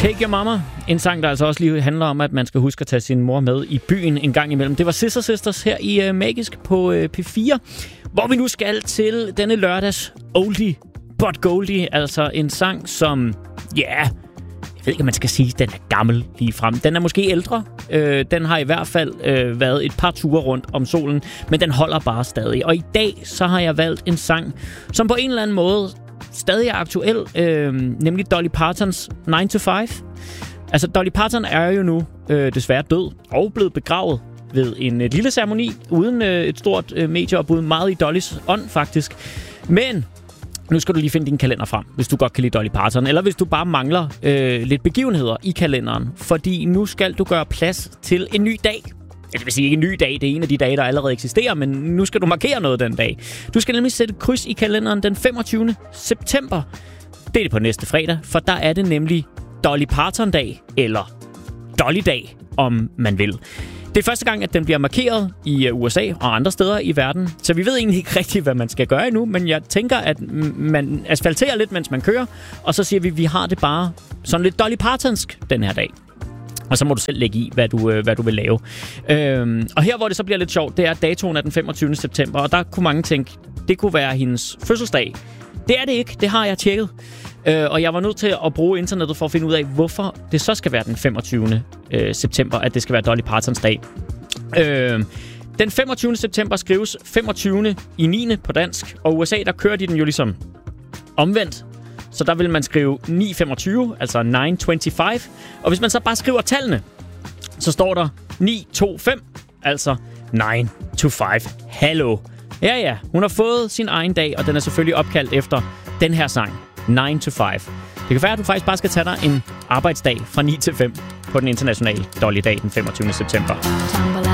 Take Your Mama. En sang, der altså også lige handler om, at man skal huske at tage sin mor med i byen en gang imellem. Det var Scissor Sisters her i Magisk på P4, hvor vi nu skal til denne lørdags oldie but goldie. Altså en sang, som, jeg ved ikke, om man skal sige, den er gammel lige frem. Den er måske ældre. Den har i hvert fald været et par ture rundt om solen, men den holder bare stadig. Og i dag, så har jeg valgt en sang, som på en eller anden måde stadig er aktuel, nemlig Dolly Partons 9 to 5. Altså, Dolly Parton er jo nu desværre død og blevet begravet ved en lille ceremoni, uden et stort medieopbud, meget i Dollys ånd faktisk. Men nu skal du lige finde din kalender frem, hvis du godt kan lide Dolly Parton, eller hvis du bare mangler lidt begivenheder i kalenderen, fordi nu skal du gøre plads til en ny dag. Det vil sige ikke en ny dag, det er en af de dage, der allerede eksisterer, men nu skal du markere noget den dag. Du skal nemlig sætte kryds i kalenderen den 25. september. Det er det på næste fredag, for der er det nemlig Dolly Parton-dag, eller Dolly-dag, om man vil. Det er første gang, at den bliver markeret i USA og andre steder i verden, så vi ved egentlig ikke rigtigt, hvad man skal gøre endnu, men jeg tænker, at man asfalterer lidt, mens man kører, og så siger vi har det bare sådan lidt Dolly Partonsk den her dag. Og så må du selv lægge i, hvad du vil lave. Og her, hvor det så bliver lidt sjovt, det er, at datoen er den 25. september, og der kunne mange tænke, det kunne være hendes fødselsdag. Det er det ikke, det har jeg tjekket. Og jeg var nødt til at bruge internettet for at finde ud af, hvorfor det så skal være den 25. september, at det skal være Dolly Partons dag. Den 25. september skrives 25. i 9. på dansk, og USA, der kører de den jo ligesom omvendt. Så der vil man skrive 925, altså 925. Og hvis man så bare skriver tallene, så står der 925, altså 9 to 5. Hallo. Ja, hun har fået sin egen dag, og den er selvfølgelig opkaldt efter den her sang, 9 to 5. Det kan være, at du faktisk bare skal tage dig en arbejdsdag fra 9 til 5 på den internationale Dolly-dag den 25. september.